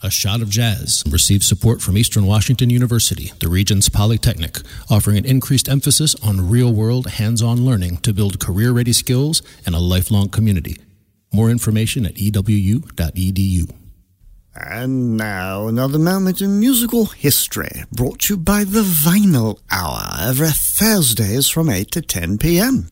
A Shot of Jazz receives support from Eastern Washington University, the region's polytechnic, offering an increased emphasis on real-world, hands-on learning to build career-ready skills and a lifelong community. More information at ewu.edu. And now, another moment in musical history, brought to you by the Vinyl Hour, every Thursdays from 8 to 10 p.m.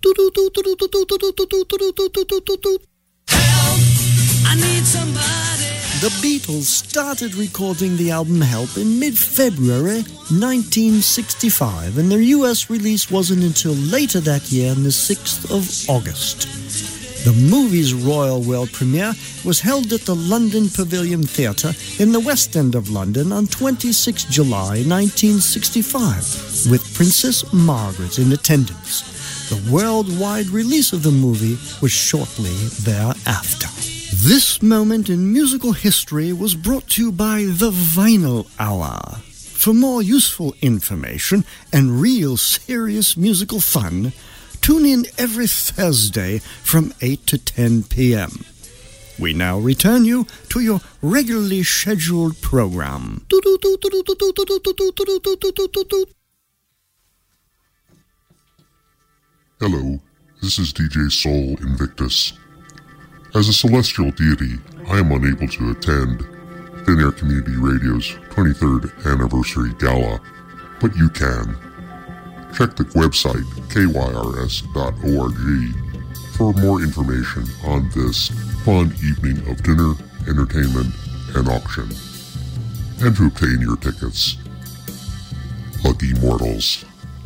Help! I need somebody. The Beatles started recording the album Help in mid-February 1965, and their US release wasn't until later that year on the 6th of August. The movie's royal world premiere was held at the London Pavilion Theatre in the West End of London on 26 July 1965, with Princess Margaret in attendance. The worldwide release of the movie was shortly thereafter. This moment in musical history was brought to you by the Vinyl Hour. For more useful information and real serious musical fun, tune in every Thursday from 8 to 10 p.m. We now return you to your regularly scheduled program. Hello, this is DJ Soul Invictus. As a celestial deity, I am unable to attend Thin Air Community Radio's 23rd anniversary gala, but you can. Check the website kyrs.org for more information on this fun evening of dinner, entertainment, and auction, and to obtain your tickets. Lucky mortals.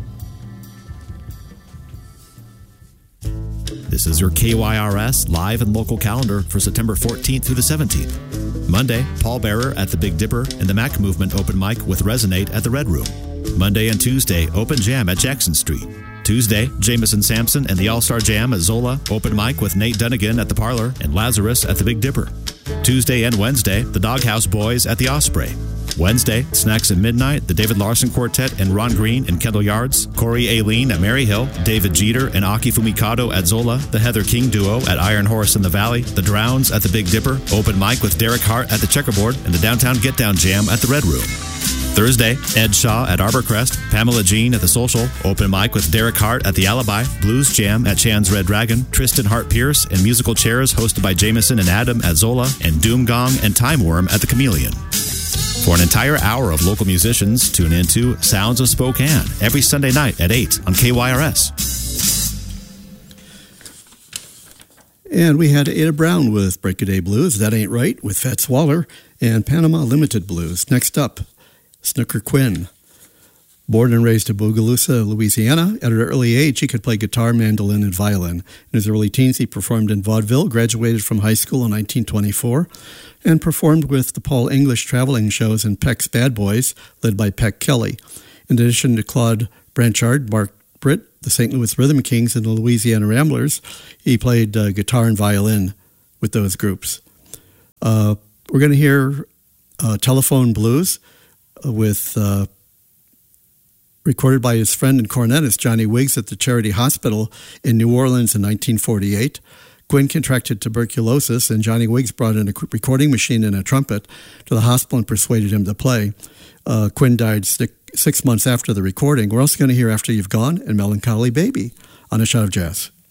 This is your KYRS live and local calendar for September 14th through the 17th. Monday, Paul Bearer at the Big Dipper and the Mac Movement open mic with Resonate at the Red Room. Monday and Tuesday, Open Jam at Jackson Street. Tuesday, Jameson Sampson and the All-Star Jam at Zola, open mic with Nate Dunnigan at the Parlor and Lazarus at the Big Dipper. Tuesday and Wednesday, the Doghouse Boys at the Osprey. Wednesday, Snacks at Midnight, the David Larson Quartet and Ron Green in Kendall Yards, Corey Aileen at Maryhill, David Jeter and Aki Fumikado at Zola, the Heather King Duo at Iron Horse in the Valley, the Drowns at the Big Dipper, open mic with Derek Hart at the Checkerboard, and the Downtown Get Down Jam at the Red Room. Thursday, Ed Shaw at Arborcrest, Pamela Jean at the Social, open mic with Derek Hart at the Alibi, Blues Jam at Chan's Red Dragon, Tristan Hart Pierce and musical chairs hosted by Jameson and Adam at Zola, and Doom Gong and Time Worm at the Chameleon. For an entire hour of local musicians, tune into Sounds of Spokane every Sunday night at 8 on KYRS. And we had Ada Brown with Break-A-Day Blues, That Ain't Right with Fats Waller, and Panama Limited Blues. Next up, Snooker Quinn. Born and raised in Bogalusa, Louisiana, at an early age, he could play guitar, mandolin, and violin. In his early teens, he performed in vaudeville, graduated from high school in 1924, and performed with the Paul English traveling shows in Peck's Bad Boys, led by Peck Kelly. In addition to Claude Branchard, Mark Britt, the St. Louis Rhythm Kings, and the Louisiana Ramblers, he played guitar and violin with those groups. We're going to hear Telephone Blues with recorded by his friend and cornetist Johnny Wiggs at the Charity Hospital in New Orleans in 1948. Quinn contracted tuberculosis, and Johnny Wiggs brought in a recording machine and a trumpet to the hospital and persuaded him to play. Quinn died 6 months after the recording. We're also going to hear After You've Gone and Melancholy Baby on A Shot of Jazz.